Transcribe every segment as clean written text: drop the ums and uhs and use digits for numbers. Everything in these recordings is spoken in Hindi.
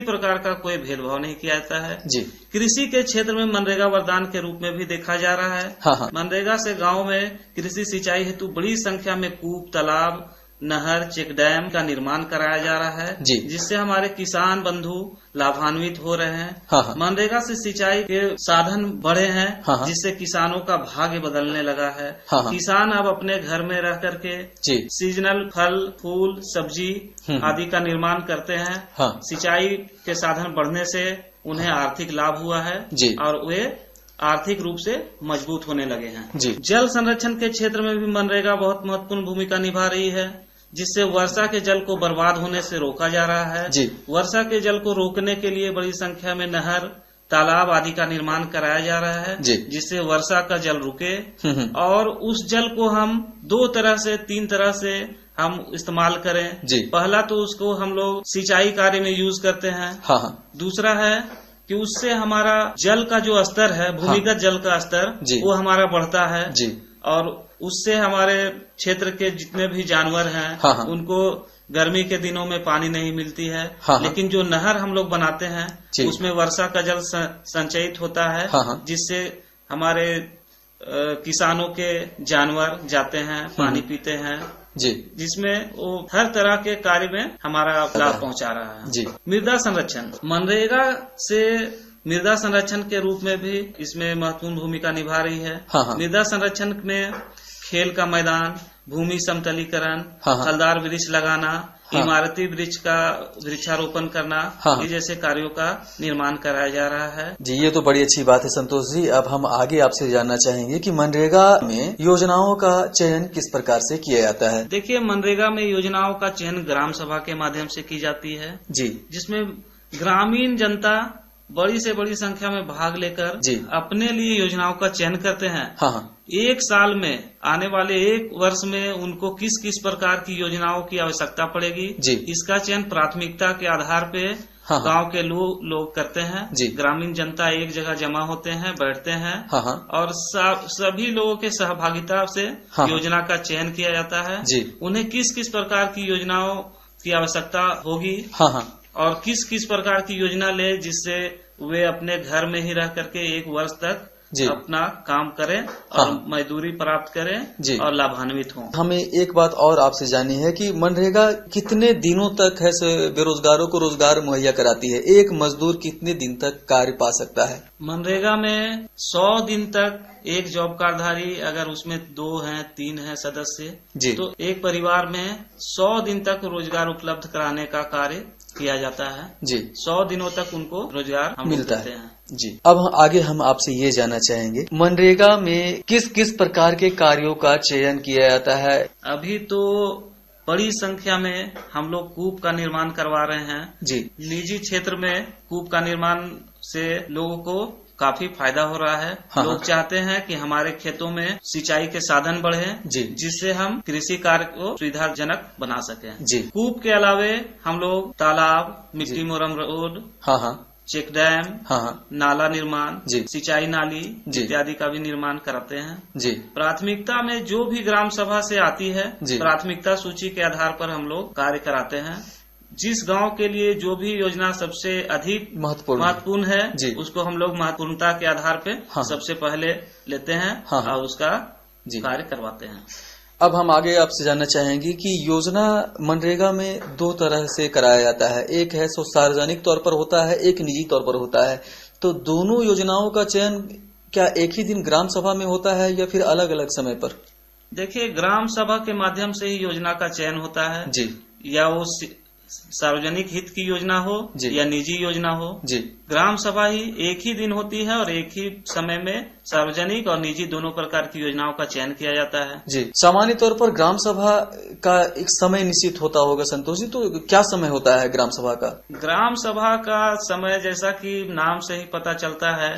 प्रकार का कोई भेदभाव नहीं किया जाता है जी। कृषि के क्षेत्र में मनरेगा वरदान के रूप में भी देखा जा रहा है। हाँ। मनरेगा से गांव में कृषि सिंचाई हेतु बड़ी संख्या में कूप, तालाब, नहर, चेक डैम का निर्माण कराया जा रहा है जी। जिससे हमारे किसान बंधु लाभान्वित हो रहे हैं। हाँ। मनरेगा से सिंचाई के साधन बढ़े हैं। हाँ। जिससे किसानों का भाग्य बदलने लगा है। हाँ। किसान अब अपने घर में रह करके सीजनल फल, फूल, सब्जी आदि का निर्माण करते हैं। हाँ। सिंचाई के साधन बढ़ने से उन्हें आर्थिक लाभ हुआ है जी। और वे आर्थिक रूप से मजबूत होने लगे हैं। जी। जल संरक्षण के क्षेत्र में भी मनरेगा बहुत महत्वपूर्ण भूमिका निभा रही है जिससे वर्षा के जल को बर्बाद होने से रोका जा रहा है। जी। वर्षा के जल को रोकने के लिए बड़ी संख्या में नहर, तालाब आदि का निर्माण कराया जा रहा है जिससे वर्षा का जल रुके और उस जल को हम 3 तरह से हम इस्तेमाल करें। पहला तो उसको हम लोग सिंचाई कार्य में यूज करते हैं। हाँ। दूसरा है कि उससे हमारा जल का जो स्तर है, भूमिगत जल का स्तर, वो हमारा बढ़ता है और उससे हमारे क्षेत्र के जितने भी जानवर हैं उनको गर्मी के दिनों में पानी नहीं मिलती है। लेकिन जो नहर हम लोग बनाते हैं उसमें वर्षा का जल संचयित होता है जिससे हमारे किसानों के जानवर जाते हैं, पानी पीते हैं जिसमें वो हर तरह के कार्य में हमारा लाभ पहुंचा रहा है। मृदा संरक्षण, मनरेगा से मृदा संरक्षण के रूप में भी इसमें महत्वपूर्ण भूमिका निभा रही है। मृदा संरक्षण में खेल का मैदान, भूमि समतलीकरण, फलदार वृक्ष लगाना, इमारती वृक्ष का वृक्षारोपण करना, ये जैसे कार्यों का निर्माण कराया जा रहा है। जी, ये तो बड़ी अच्छी बात है संतोष जी। अब हम आगे आपसे जानना चाहेंगे कि मनरेगा में योजनाओं का चयन किस प्रकार से किया जाता है। देखिए, मनरेगा में योजनाओं का चयन ग्राम सभा के माध्यम से की जाती है जी, जिसमें ग्रामीण जनता बड़ी से बड़ी संख्या में भाग लेकर अपने लिए योजनाओं का चयन करते हैं। एक साल में, आने वाले एक वर्ष में उनको किस किस प्रकार की योजनाओं की आवश्यकता पड़ेगी, इसका चयन प्राथमिकता के आधार पे गांव के लोग करते हैं। ग्रामीण जनता एक जगह जमा होते हैं, बैठते हैं और सभी लोगों के सहभागिता से योजना का चयन किया जाता है। उन्हें किस किस प्रकार की योजनाओं की आवश्यकता होगी और किस किस प्रकार की योजना ले जिससे वे अपने घर में ही रह करके एक वर्ष तक अपना काम करें और मजदूरी प्राप्त करें और लाभान्वित हों। हमें एक बात और आपसे जाननी है कि मनरेगा कितने दिनों तक है बेरोजगारों को रोजगार मुहैया कराती है? एक मजदूर कितने दिन तक कार्य पा सकता है? मनरेगा में 100 दिन तक एक जॉब कार्डधारी, अगर उसमें 2 हैं 3 हैं सदस्य, तो एक परिवार में 100 दिन तक रोजगार उपलब्ध कराने का कार्य किया जाता है। 100 दिनों तक उनको रोजगार मिलता है। जी, अब आगे हम आपसे ये जानना चाहेंगे, मनरेगा में किस किस प्रकार के कार्यों का चयन किया जाता है? अभी तो बड़ी संख्या में हम लोग कूप का निर्माण करवा रहे हैं। निजी क्षेत्र में कूप का निर्माण से लोगों को काफी फायदा हो रहा है। लोग चाहते हैं कि हमारे खेतों में सिंचाई के साधन बढ़े जिससे हम कृषि कार्य को सुविधाजनक बना सकें। कूप के अलावे हम लोग तालाब, मिट्टी मोरम रोड, चेक डैम, नाला निर्माण, सिंचाई नाली इत्यादि का भी निर्माण कराते हैं। प्राथमिकता में जो भी ग्राम सभा से आती है, प्राथमिकता सूची के आधार पर हम लोग कार्य कराते हैं। जिस गांव के लिए जो भी योजना सबसे अधिक महत्वपूर्ण है उसको हम लोग महत्वपूर्णता के आधार पे सबसे पहले लेते हैं और उसका कार्य करवाते हैं। अब हम आगे आपसे जानना चाहेंगे कि योजना मनरेगा में 2 तरह से कराया जाता है। एक है सो सार्वजनिक तौर पर होता है, एक निजी तौर पर होता है। तो दोनों योजनाओं का चयन क्या एक ही दिन ग्राम सभा में होता है या फिर अलग अलग समय पर? देखिए, ग्राम सभा के माध्यम से ही योजना का चयन होता है। या वो सार्वजनिक हित की योजना हो या निजी योजना हो, ग्राम सभा ही एक ही दिन होती है और एक ही समय में सार्वजनिक और निजी दोनों प्रकार की योजनाओं का चयन किया जाता है। सामान्य तौर पर ग्राम सभा का एक समय निश्चित होता होगा संतोष जी, तो क्या समय होता है ग्राम सभा का? ग्राम सभा का समय जैसा कि नाम से ही पता चलता है,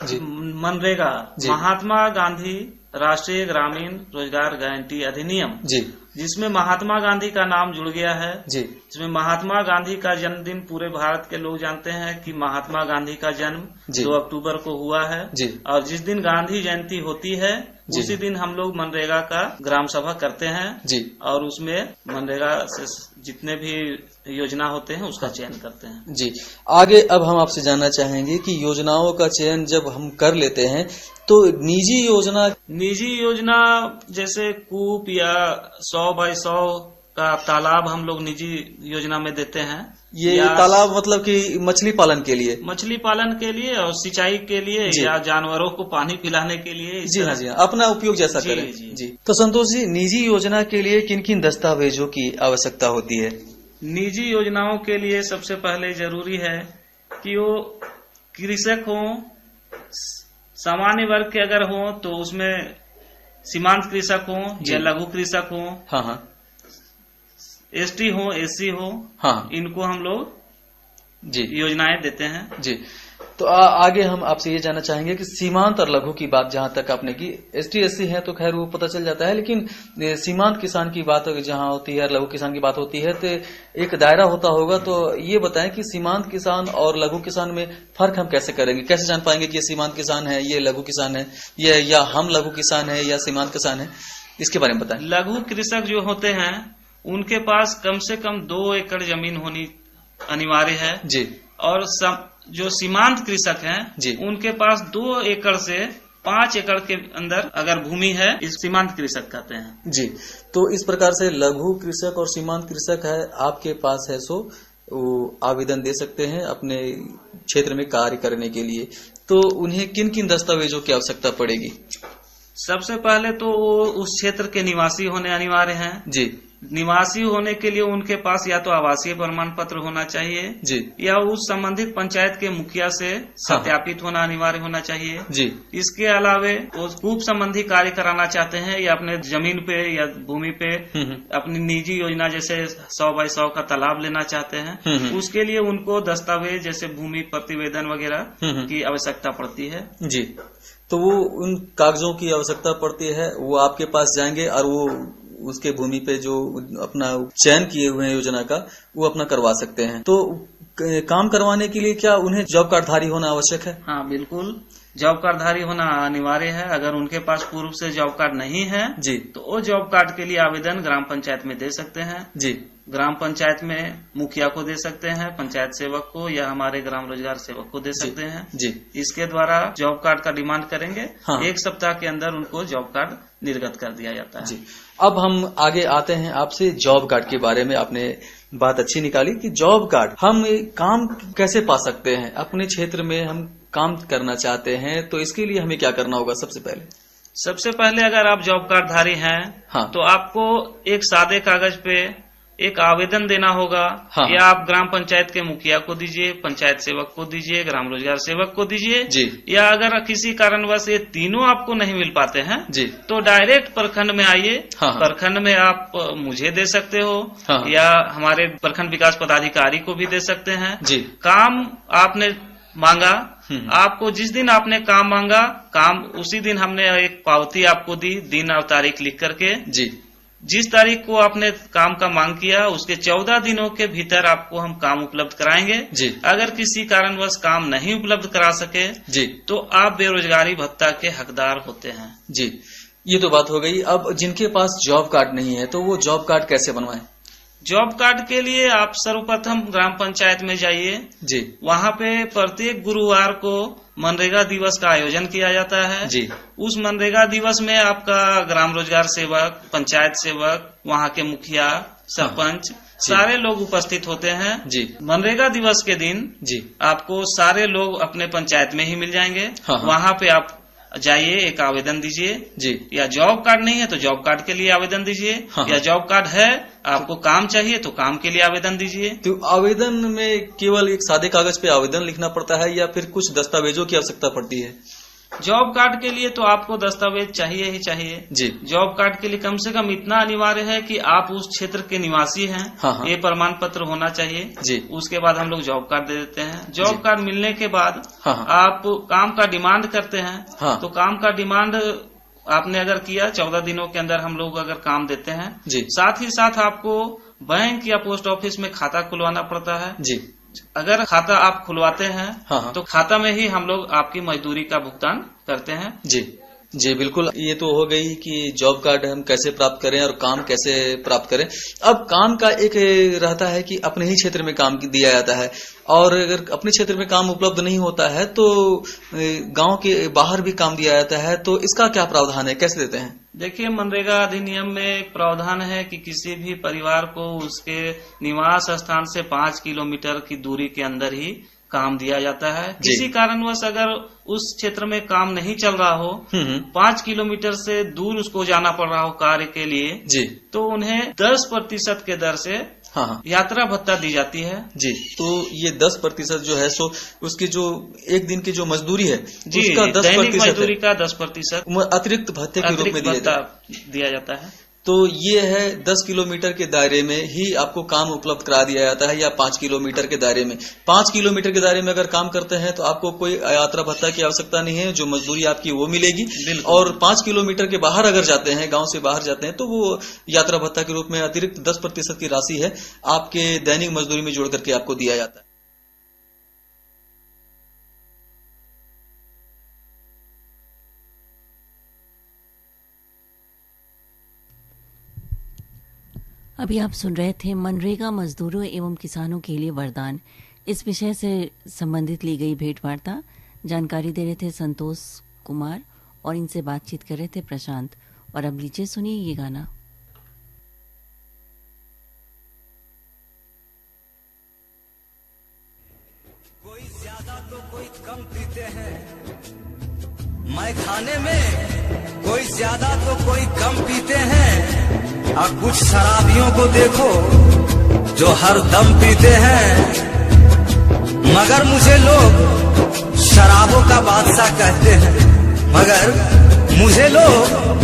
मनरेगा महात्मा गांधी राष्ट्रीय ग्रामीण रोजगार गारंटी अधिनियम, जिसमें महात्मा गांधी का नाम जुड़ गया है। जिसमें महात्मा गांधी का जन्मदिन पूरे भारत के लोग जानते हैं कि महात्मा गांधी का जन्म 2 अक्टूबर को हुआ है और जिस दिन गांधी जयंती होती है उसी दिन हम लोग मनरेगा का ग्राम सभा करते हैं जी, और उसमें मनरेगा से जितने भी योजना होते हैं उसका चयन करते हैं जी। आगे अब हम आपसे जानना चाहेंगे कि योजनाओं का चयन जब हम कर लेते हैं तो निजी योजना जैसे कूप या 100x100 का तालाब हम लोग निजी योजना में देते हैं। ये तालाब मतलब कि मछली पालन के लिए और सिंचाई के लिए या जानवरों को पानी पिलाने के लिए। जी हाँ, जी हाँ, अपना उपयोग जैसा करें। जी। तो संतोष जी, निजी योजना के लिए किन किन दस्तावेजों की आवश्यकता होती है? निजी योजनाओं के लिए सबसे पहले जरूरी है कि वो कृषक हो, सामान्य वर्ग के अगर हो तो उसमें सीमांत कृषक हो या लघु कृषक हो, हाँ, ST हो, SC हो, हाँ, इनको हम लोग जी योजनाएं देते हैं। जी। तो आगे हम आपसे ये जानना चाहेंगे कि सीमांत और लघु की बात जहां तक आपने की, ST SC है तो खैर वो पता चल जाता है, लेकिन सीमांत किसान की बात जहां होती है, लघु किसान की बात होती है, तो एक दायरा होता होगा। तो ये बताएं कि सीमांत किसान और लघु किसान में फर्क हम कैसे करेंगे, कैसे जान पाएंगे कि ये सीमांत किसान है, ये लघु किसान है, ये या हम लघु किसान है या सीमांत किसान है, इसके बारे में बताएं। लघु कृषक जो होते हैं उनके पास कम से कम 2 एकड़ जमीन होनी अनिवार्य है जी, और जो सीमांत कृषक हैं उनके पास 2 एकड़ से 5 एकड़ के अंदर अगर भूमि है, इस सीमांत कृषक कहते हैं जी। तो इस प्रकार से लघु कृषक और सीमांत कृषक है आपके पास है, सो वो आवेदन दे सकते हैं अपने क्षेत्र में कार्य करने के लिए। तो उन्हें किन किन दस्तावेजों की आवश्यकता पड़ेगी? सबसे पहले तो वो उस क्षेत्र के निवासी होने अनिवार्य हैं जी। निवासी होने के लिए उनके पास या तो आवासीय प्रमाण पत्र होना चाहिए जी, या उस संबंधित पंचायत के मुखिया से सत्यापित होना अनिवार्य होना चाहिए जी। इसके अलावे वो कूप संबंधी कार्य कराना चाहते हैं या अपने जमीन पे या भूमि पे अपनी निजी योजना जैसे 100x100 का तालाब लेना चाहते हैं, उसके लिए उनको दस्तावेज जैसे भूमि प्रतिवेदन वगैरह की आवश्यकता पड़ती है जी। तो वो उन कागजों की आवश्यकता पड़ती है, वो आपके पास जाएंगे और वो उसके भूमि पे जो अपना चयन किए हुए हैं योजना का, वो अपना करवा सकते हैं। तो काम करवाने के लिए क्या उन्हें जॉब कार्डधारी होना आवश्यक है? हाँ बिल्कुल, जॉब कार्डधारी होना अनिवार्य है। अगर उनके पास पूर्व से जॉब कार्ड नहीं है जी, तो वो जॉब कार्ड के लिए आवेदन ग्राम पंचायत में दे सकते हैं जी। ग्राम पंचायत में मुखिया को दे सकते हैं, पंचायत सेवक को, या हमारे ग्राम रोजगार सेवक को दे सकते हैं जी। इसके द्वारा जॉब कार्ड का डिमांड करेंगे, हाँ। 1 सप्ताह के अंदर उनको जॉब कार्ड निर्गत कर दिया जाता है जी। अब हम आगे आते हैं आपसे जॉब कार्ड के बारे में। आपने बात अच्छी निकाली कि जॉब कार्ड हम काम कैसे पा सकते हैं, अपने क्षेत्र में हम काम करना चाहते हैं, तो इसके लिए हमें क्या करना होगा? सबसे पहले अगर आप जॉब कार्डधारी हैं, हाँ। तो आपको एक सादे कागज पे एक आवेदन देना होगा, हाँ। या आप ग्राम पंचायत के मुखिया को दीजिए, पंचायत सेवक को दीजिए, ग्राम रोजगार सेवक को दीजिए जी। या अगर किसी कारणवश ये तीनों आपको नहीं मिल पाते हैं जी, तो डायरेक्ट प्रखंड में आइए, हाँ। प्रखंड में आप मुझे दे सकते हो, हाँ। या हमारे प्रखंड विकास पदाधिकारी को भी दे सकते हैं जी। काम आपने मांगा, आपको जिस दिन आपने काम मांगा, काम उसी दिन हमने एक पावती आपको दी, दिन और तारीख लिख करके जी। जिस तारीख को आपने काम का मांग किया उसके 14 दिनों के भीतर आपको हम काम उपलब्ध कराएंगे जी। अगर किसी कारणवश काम नहीं उपलब्ध करा सके जी, तो आप बेरोजगारी भत्ता के हकदार होते हैं जी। ये तो बात हो गई। अब जिनके पास जॉब कार्ड नहीं है तो वो जॉब कार्ड कैसे बनवाएं? जॉब कार्ड के लिए आप सर्वप्रथम ग्राम पंचायत में जाइए जी। वहाँ पे प्रत्येक गुरुवार को मनरेगा दिवस का आयोजन किया जाता है जी। उस मनरेगा दिवस में आपका ग्राम रोजगार सेवक, पंचायत सेवक, वहाँ के मुखिया, सरपंच, हाँ। सारे लोग उपस्थित होते हैं जी। मनरेगा दिवस के दिन जी आपको सारे लोग अपने पंचायत में ही मिल जाएंगे, हाँ। वहाँ पे आप जाइए, एक आवेदन दीजिए जी। या जॉब कार्ड नहीं है तो जॉब कार्ड के लिए आवेदन दीजिए, हाँ। या जॉब कार्ड है, आपको काम चाहिए तो काम के लिए आवेदन दीजिए। तो आवेदन में केवल एक सादे कागज पे आवेदन लिखना पड़ता है या फिर कुछ दस्तावेजों की आवश्यकता पड़ती है? जॉब कार्ड के लिए तो आपको दस्तावेज चाहिए ही चाहिए जी। जॉब कार्ड के लिए कम से कम इतना अनिवार्य है कि आप उस क्षेत्र के निवासी हैं, हाँ। ये प्रमाण पत्र होना चाहिए जी। उसके बाद हम लोग जॉब कार्ड दे देते हैं। जॉब कार्ड मिलने के बाद, हाँ। आप काम का डिमांड करते हैं, हाँ। तो काम का डिमांड आपने अगर किया 14 दिनों के अंदर हम लोग अगर काम देते हैं जी। साथ ही साथ आपको बैंक या पोस्ट ऑफिस में खाता खुलवाना पड़ता है जी। अगर खाता आप खुलवाते हैं, हाँ। तो खाता में ही हम लोग आपकी मजदूरी का भुगतान करते हैं जी जी बिल्कुल, ये तो हो गई कि जॉब कार्ड हम कैसे प्राप्त करें और काम कैसे प्राप्त करें। अब काम का एक रहता है कि अपने ही क्षेत्र में काम दिया जाता है, और अगर अपने क्षेत्र में काम उपलब्ध नहीं होता है तो गांव के बाहर भी काम दिया जाता है, तो इसका क्या प्रावधान है, कैसे देते हैं? देखिए, मनरेगा अधिनियम में एक प्रावधान है कि किसी भी परिवार को उसके निवास स्थान से 5 किलोमीटर की दूरी के अंदर ही काम दिया जाता है। किसी कारणवश अगर उस क्षेत्र में काम नहीं चल रहा हो, 5 किलोमीटर से दूर उसको जाना पड़ रहा हो कार्य के लिए, जी, तो उन्हें 10% के दर से यात्रा भत्ता दी जाती है। जी, तो ये 10% जो है सो उसकी जो एक दिन की जो मजदूरी है, जी, उसका 10% मजदूरी का 10% अतिरिक्त भत्ते के रूप में दिया जाता है। तो ये है 10 किलोमीटर के दायरे में ही आपको काम उपलब्ध करा दिया जाता है, या 5 किलोमीटर के दायरे में। 5 किलोमीटर के दायरे में अगर काम करते हैं तो आपको कोई यात्रा भत्ता की आवश्यकता नहीं है, जो मजदूरी आपकी वो मिलेगी। और 5 किलोमीटर के बाहर अगर जाते हैं, गांव से बाहर जाते हैं, तो वो यात्रा भत्ता के रूप में अतिरिक्त 10% की राशि है आपके दैनिक मजदूरी में जोड़ करके आपको दिया जाता है। अभी आप सुन रहे थे मनरेगा मजदूरों एवं किसानों के लिए वरदान, इस विषय से संबंधित ली गई भेंटवार्ता। जानकारी दे रहे थे संतोष कुमार और इनसे बातचीत कर रहे थे प्रशांत। और अब लीजिए सुनिए ये गाना। कोई ज्यादा तो कोई कम पीते हैं मैं खाने में, कोई ज्यादा तो कोई कम पीते हैं, और कुछ शराबियों को देखो जो हर दम पीते हैं। मगर मुझे लोग शराबों का बादशाह कहते हैं, मगर मुझे लोग